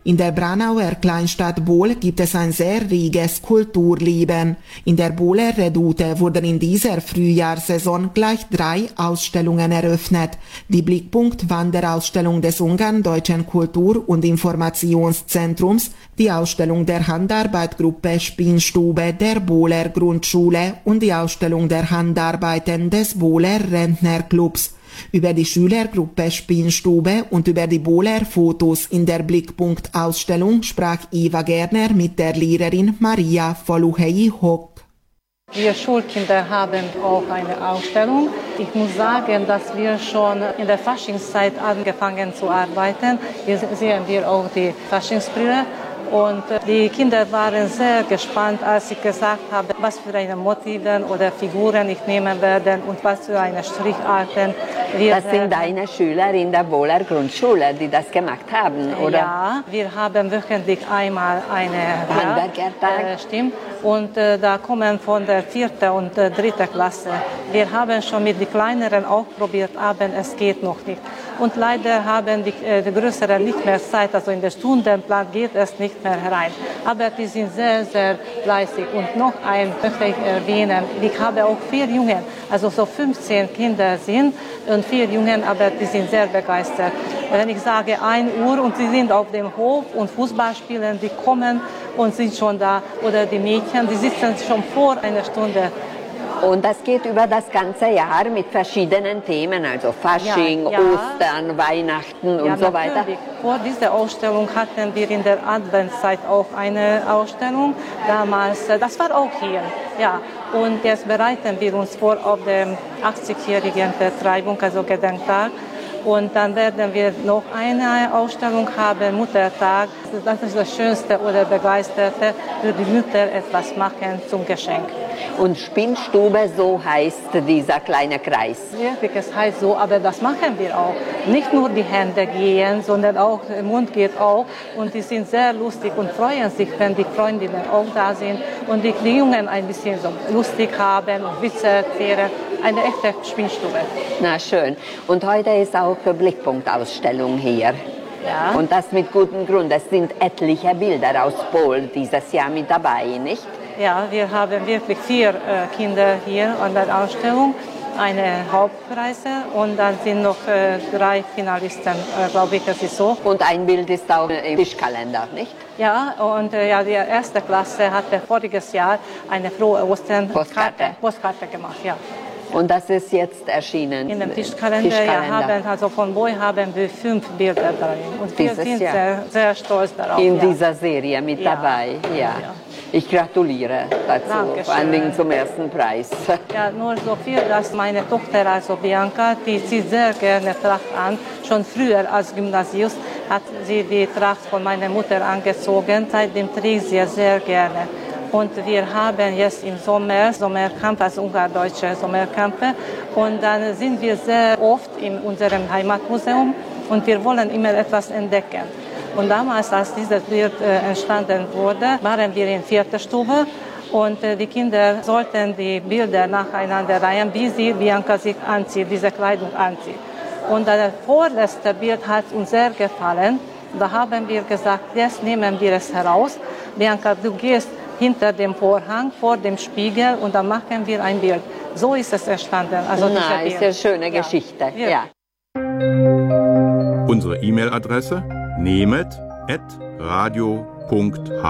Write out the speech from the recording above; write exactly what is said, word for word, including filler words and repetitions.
In der Braunauer Kleinstadt Bol gibt es ein sehr reges Kulturleben. In der Boler Redoute wurden in dieser Frühjahrssaison gleich drei Ausstellungen eröffnet. Die Blickpunkt-Wanderausstellung des Ungarn-Deutschen Kultur- und Informationszentrums, die Ausstellung der Handarbeitgruppe Spinnstube der Boler Grundschule und die Ausstellung der Handarbeiten des Boler Rentnerclubs. Über die Schülergruppe Spinnstube und über die Boler Fotos in der Blickpunkt-Ausstellung sprach Eva Gerner mit der Lehrerin Maria Voluhei-Hock. Wir Schulkinder haben auch eine Ausstellung. Ich muss sagen, dass wir schon in der Faschingszeit angefangen zu arbeiten. Hier sehen wir auch die Faschingsbrille. Und die Kinder waren sehr gespannt, als ich gesagt habe, was für eine Motive oder Figuren ich nehmen werde und was für eine Stricharten. Wir das sind deine Schüler in der Boler Grundschule, die das gemacht haben, oder? Ja, wir haben wöchentlich einmal eine Handwerkertag. Ja, äh, stimmt. Und äh, da kommen von der vierten und äh, dritten Klasse. Wir haben schon mit den Kleineren auch probiert, aber es geht noch nicht. Und leider haben die, äh, die Größeren nicht mehr Zeit, also in den Stundenplan geht es nicht mehr herein. Aber die sind sehr, sehr fleißig. Und noch ein möchte ich erwähnen, ich habe auch vier Jungen, also so fünfzehn Kinder sind und vier Jungen, aber die sind sehr begeistert. Wenn ich sage ein Uhr und sie sind auf dem Hof und Fußball spielen, die kommen und sind schon da. Oder die Mädchen, die sitzen schon vor einer Stunde. Und das geht über das ganze Jahr mit verschiedenen Themen, also Fasching, ja, ja. Ostern, Weihnachten und ja, so weiter. Natürlich. Vor dieser Ausstellung hatten wir in der Adventszeit auch eine Ausstellung. Damals, das war auch hier. Ja. Und jetzt bereiten wir uns vor auf der achtzigjährigen Vertreibung, also Gedenktag. Und dann werden wir noch eine Ausstellung haben, Muttertag. Das ist das Schönste oder Begeisterte, für die Mütter etwas machen zum Geschenk. Und Spinnstube, so heißt dieser kleine Kreis. Wirklich, es heißt so, aber das machen wir auch. Nicht nur die Hände gehen, sondern auch der Mund geht auch. Und die sind sehr lustig und freuen sich, wenn die Freundinnen auch da sind. Und die Jungen ein bisschen so lustig haben und Witze erzählen. Eine echte Spinnstube. Na schön. Und heute ist auch eine Blickpunkt-Ausstellung hier. Ja. Und das mit gutem Grund. Es sind etliche Bilder aus Bol dieses Jahr mit dabei, nicht? Ja, wir haben wirklich vier äh, Kinder hier an der Ausstellung, eine Hauptpreise und dann sind noch äh, drei Finalisten, äh, glaube ich, das ist so. Und ein Bild ist auch im Tischkalender, nicht? Ja, und äh, ja, die erste Klasse hatte voriges Jahr eine frohe Ostern Postkarte. Postkarte gemacht, ja. Und das ist jetzt erschienen? In dem Tischkalender, Tischkalender. Ja, haben, also von Boy haben wir fünf Bilder drin. Und wir Dieses sind Jahr. sehr, sehr stolz darauf. In ja. dieser Serie mit Ja. dabei, ja. Ja. Ich gratuliere dazu, Dankeschön. vor allen Dingen zum ersten Preis. Ja, nur so viel, dass meine Tochter, also Bianca, die zieht sehr gerne Tracht an. Schon früher als Gymnasiust hat sie die Tracht von meiner Mutter angezogen. Seitdem trägt sie sehr gerne. Und wir haben jetzt im Sommer Sommercamp, also ungardeutsche Sommercampe. Und dann sind wir sehr oft in unserem Heimatmuseum und wir wollen immer etwas entdecken. Und damals, als dieses Bild äh, entstanden wurde, waren wir in vierter Stube und äh, die Kinder sollten die Bilder nacheinander reihen, wie sie Bianca sich anzieht, diese Kleidung anzieht. Und das vorletzte Bild hat uns sehr gefallen. Da haben wir gesagt, jetzt nehmen wir es heraus. Bianca, du gehst hinter dem Vorhang, vor dem Spiegel und dann machen wir ein Bild. So ist es entstanden. Also Na, ist eine schöne ja. Geschichte. Ja. Ja. Unsere E-Mail-Adresse nehmet at radio punkt h